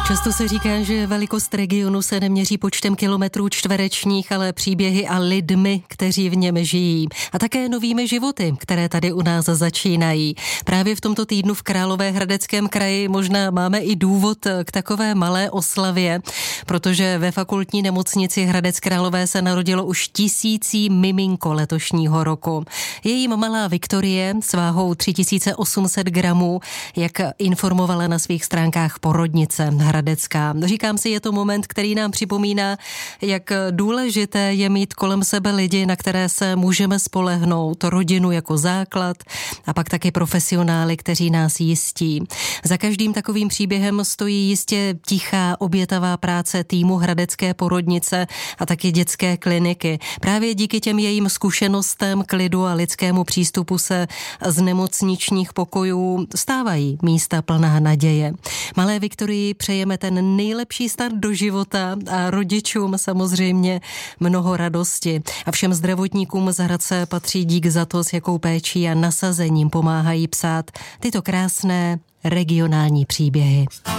Často se říká, že velikost regionu se neměří počtem kilometrů čtverečních, ale příběhy a lidmi, kteří v něm žijí. A také novými životy, které tady u nás začínají. Právě v tomto týdnu v Královéhradeckém kraji možná máme i důvod k takové malé oslavě, protože ve fakultní nemocnici Hradec Králové se narodilo už 1000. miminko letošního roku. Jejím malá Viktorie s váhou 3800 gramů, jak informovala na svých stránkách porodnice hradecká. Říkám si, je to moment, který nám připomíná, jak důležité je mít kolem sebe lidi, na které se můžeme spolehnout, rodinu jako základ a pak taky profesionály, kteří nás jistí. Za každým takovým příběhem stojí jistě tichá, obětavá práce týmu hradecké porodnice a taky dětské kliniky. Právě díky těm jejím zkušenostem, klidu a lidskému přístupu se z nemocničních pokojů stávají místa plná naděje. Malé Viktorii přejeme ten nejlepší start do života a rodičům samozřejmě mnoho radosti. A všem zdravotníkům z Hradce patří dík za to, s jakou péčí a nasazením pomáhají psát tyto krásné regionální příběhy.